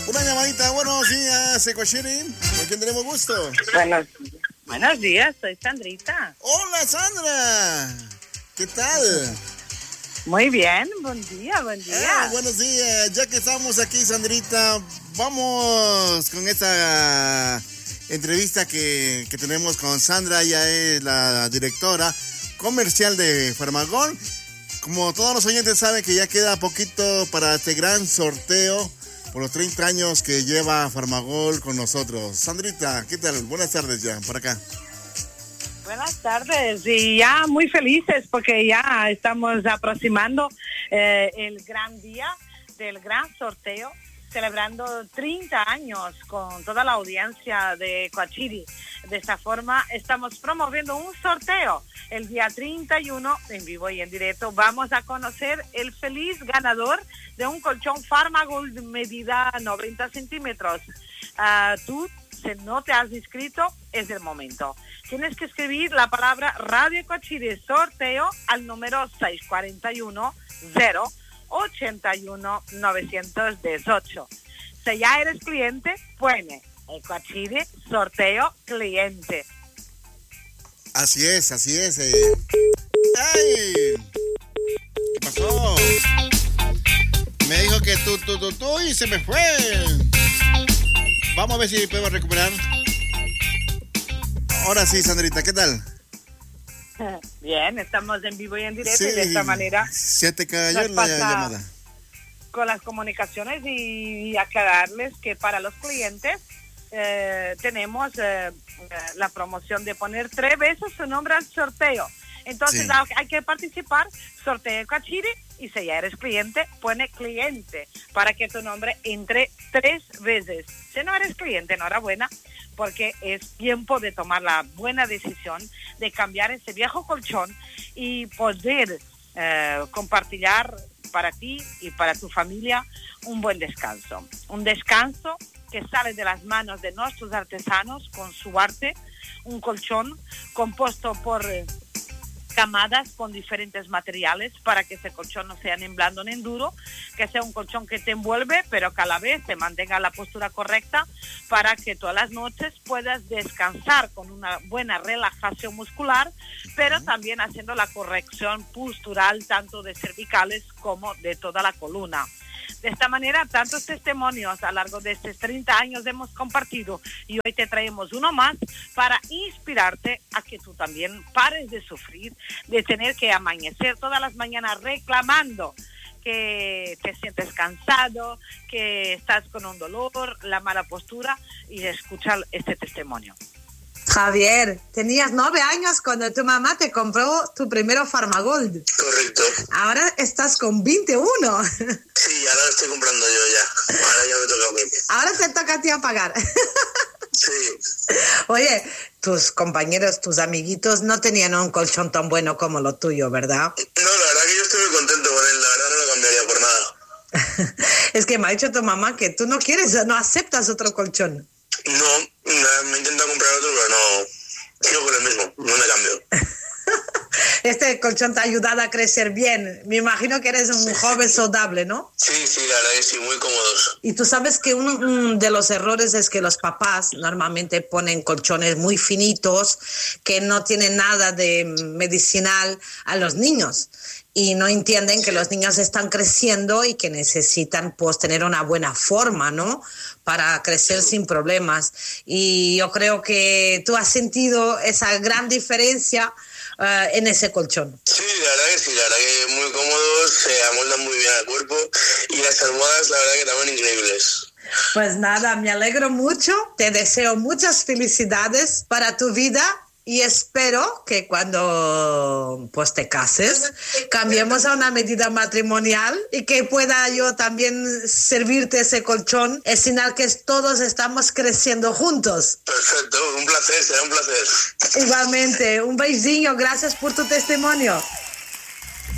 Una llamadita, buenos días, Ecochiri. ¿Con quién tenemos gusto? Buenos días, soy Sandrita. Hola, Sandra. ¿Qué tal? Muy bien, buen día. Buenos días. Ya que estamos aquí, Sandrita, vamos con esta entrevista que tenemos con Sandra. Ella es la directora comercial de Farmagol. Como todos los oyentes saben que ya queda poquito para este gran sorteo por los 30 años que lleva Farmagol con nosotros. Sandrita, ¿qué tal? Buenas tardes ya, por acá. Buenas tardes y ya muy felices porque ya estamos aproximando el gran día del gran sorteo, celebrando 30 años con toda la audiencia de Ecochiri. De esta forma estamos promoviendo un sorteo. El día 31, en vivo y en directo, vamos a conocer el feliz ganador de un colchón Farmagol de medida 90 centímetros. Tú, si no te has inscrito, es el momento. Tienes que escribir la palabra Radio Ecochiri sorteo al número 641 081 918. Si ya eres cliente, pone Ecochiri sorteo cliente. Así es. ¡Ay! ¿Qué pasó? Me dijo que tú y se me fue. Vamos a ver si podemos recuperar. Ahora sí, Sandrita, ¿qué tal? Bien, estamos en vivo y en directo, sí, y de esta manera se te cayó la llamada con las comunicaciones y aclararles que para los clientes tenemos la promoción de poner 3 veces su nombre al sorteo. Entonces hay que participar, sorteo Ecochiri, y si ya eres cliente, pone cliente para que tu nombre entre 3 veces. Si no eres cliente, enhorabuena, porque es tiempo de tomar la buena decisión de cambiar ese viejo colchón y poder compartir para ti y para tu familia un buen descanso. Un descanso que sale de las manos de nuestros artesanos con su arte, un colchón compuesto por camadas con diferentes materiales para que ese colchón no sea ni blando ni duro, que sea un colchón que te envuelve pero que a la vez te mantenga la postura correcta para que todas las noches puedas descansar con una buena relajación muscular, pero también haciendo la corrección postural tanto de cervicales como de toda la columna. De esta manera, tantos testimonios a lo largo de estos 30 años hemos compartido y hoy te traemos uno más para inspirarte a que tú también pares de sufrir, de tener que amanecer todas las mañanas reclamando que te sientes cansado, que estás con un dolor, la mala postura, y escuchar este testimonio. Javier, tenías 9 años cuando tu mamá te compró tu primero Farmagol. Correcto. Ahora estás con 21. Sí, ahora lo estoy comprando yo ya. Ahora ya me toca a mí. Ahora te toca a ti a pagar. Sí. Oye, tus compañeros, tus amiguitos no tenían un colchón tan bueno como lo tuyo, ¿verdad? No, la verdad que yo estoy muy contento con él. La verdad no lo cambiaría por nada. Es que me ha dicho tu mamá que tú no aceptas otro colchón. No, me intento comprar otro, pero no. Sigo con el mismo, no me cambio. Este colchón te ha ayudado a crecer bien. Me imagino que eres un joven saludable, ¿no? Sí, la verdad que sí, muy cómodos. Y tú sabes que uno de los errores es que los papás normalmente ponen colchones muy finitos que no tienen nada de medicinal a los niños. Y no entienden que los niños están creciendo y que necesitan pues tener una buena forma, ¿no? Para crecer sin problemas. Y yo creo que tú has sentido esa gran diferencia en ese colchón. Sí, la verdad que muy cómodos, se amoldan muy bien al cuerpo y las almohadas la verdad que también increíbles. Pues nada, me alegro mucho, te deseo muchas felicidades para tu vida. Y espero que cuando pues te cases cambiemos a una medida matrimonial y que pueda yo también servirte ese colchón. Es señal que todos estamos creciendo juntos. Perfecto, un placer, será un placer. Igualmente, un beijinho, gracias por tu testimonio.